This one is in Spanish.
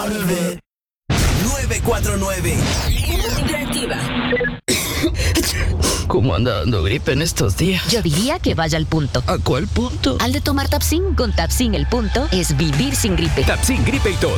949. Interactiva. ¿Cómo anda dando gripe en estos días? Yo diría que vaya al punto. ¿A cuál punto? Al de tomar Tapsin. Con Tapsin el punto es vivir sin gripe. Tapsin Gripe y Tos.